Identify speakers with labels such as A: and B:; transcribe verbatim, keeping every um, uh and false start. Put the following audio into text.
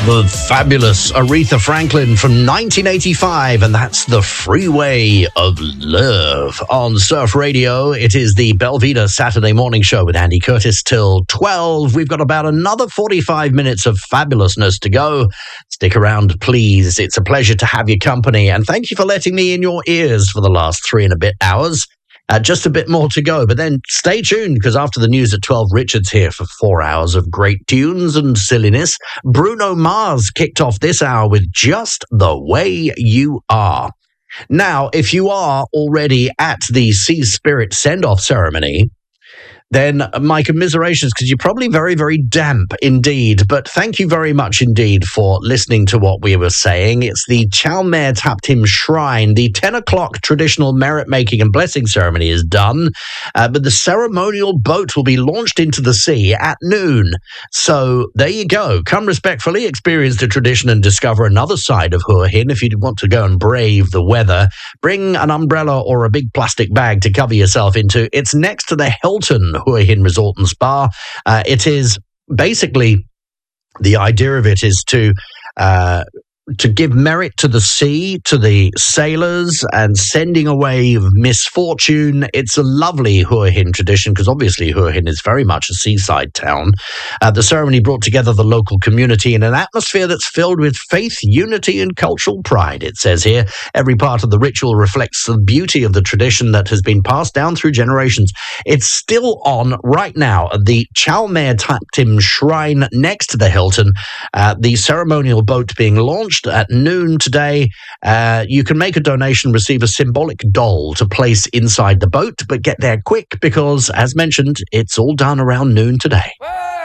A: The fabulous Aretha Franklin from nineteen eighty-five, and that's The Freeway of Love. On Surf Radio, it is the Belvita Saturday morning show with Andy Curtis till twelve. We've got about another forty-five minutes of fabulousness to go. Stick around, please. It's a pleasure to have your company, and thank you for letting me in your ears for the last three and a bit hours. Uh, just a bit more to go, but then stay tuned, because after the news at twelve, Richard's here for four hours of great tunes and silliness. Bruno Mars kicked off this hour with Just the Way You Are. Now, if you are already at the Sea Spirit send-off ceremony, then my commiserations, because you're probably very, very damp indeed. But thank you very much indeed for listening to what we were saying. It's the Chalmer Taptim Shrine. The ten o'clock traditional merit-making and blessing ceremony is done, uh, but the ceremonial boat will be launched into the sea at noon. So there you go. Come respectfully, experience the tradition and discover another side of Hua Hin. If you want to go and brave the weather, bring an umbrella or a big plastic bag to cover yourself into. It's next to the Hilton Hua Hin Resort and Spa. Uh, it is basically, the idea of it is to uh, to give merit to the sea, to the sailors, and sending away of misfortune. It's a lovely Hua Hin tradition, because obviously Hua Hin is very much a seaside town. Uh, the ceremony brought together the local community in an atmosphere that's filled with faith, unity, and cultural pride, it says here. Every part of the ritual reflects the beauty of the tradition that has been passed down through generations. It's still on right now at the Chalmer Taptim Shrine next to the Hilton. Uh, the ceremonial boat being launched at noon today. Uh, you can make a donation, receive a symbolic doll to place inside the boat, but get there quick, because, as mentioned, it's all done around noon today.